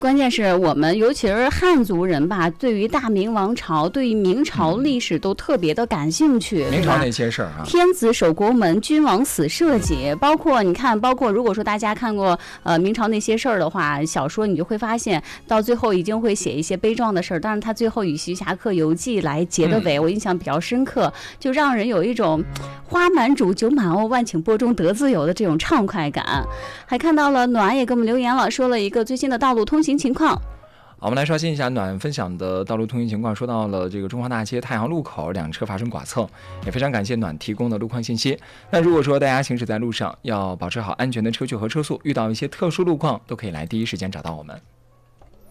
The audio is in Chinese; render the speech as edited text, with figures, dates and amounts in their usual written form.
关键是我们，尤其是汉族人吧，对于大明王朝、对于明朝历史都特别的感兴趣。 明朝那些事儿啊， 天子守国门，君王死社稷，包括你看，包括如果说大家看过明朝那些事儿的话，小说你就会发现，到最后一定会写一些悲壮的事儿。但是他最后以徐霞客游记来结的尾，我印象比较深刻，就让人有一种花满渚，酒满瓯，万顷波中得自由的这种畅快感。还看到了暖也给我们留言了，说了一个最新的道路通行情况。 好，我们来刷新一下暖分享的道路通行情况。说到了这个中华大街太阳路口两车发生剐蹭，也非常感谢暖提供的路况信息。那如果说大家行驶在路上要保持好安全的车距和车速，遇到一些特殊路况都可以来第一时间找到我们。